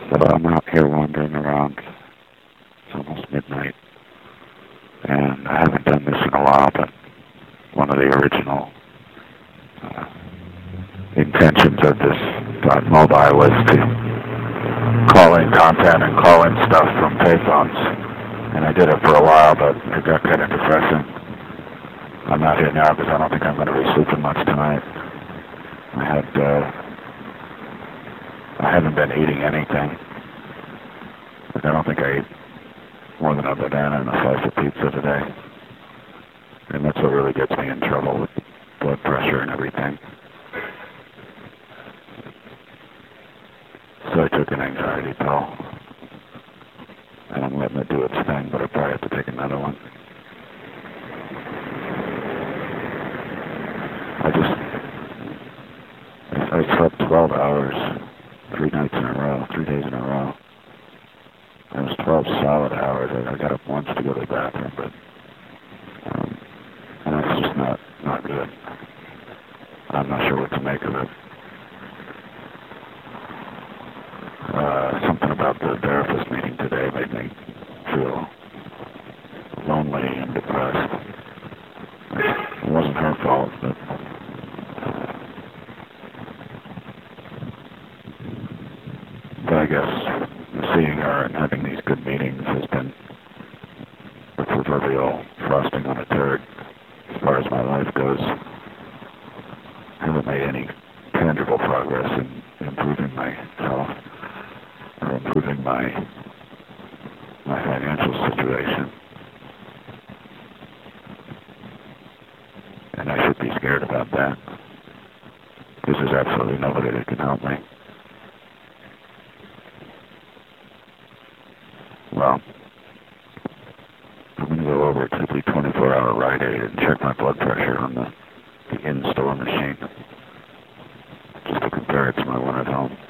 So I'm out here wandering around. It's almost midnight. And I haven't done this in a while, but one of the original intentions of this mobile was to call in content and call in stuff from payphones. And I did it for a while, but it got kind of depressing. I'm out here now because I don't think I'm going to be sleeping much tonight. I haven't been eating anything. Like, I don't think I ate more than a banana and a slice of pizza today. And that's what really gets me in trouble with blood pressure and everything. So I took an anxiety pill. And I'm letting it do its thing, but I probably have to take another one. I slept 12 hours, 3 nights in a row, 3 days in a row. It was 12 solid hours. I got up once to go to the bathroom, but and that's just not good. I'm not sure what to make of it. Something about the therapist meeting today made me feel lonely and depressed. It wasn't her fault, but I guess seeing her and having these good meetings has been the proverbial frosting on a turd as far as my life goes. I haven't made any tangible progress in improving my health or improving my financial situation. And I should be scared about that, because there's absolutely nobody that can help me. Well, I'm going to go over to the 24-hour Rite Aid and check my blood pressure on the in-store machine, just to compare it to my one at home.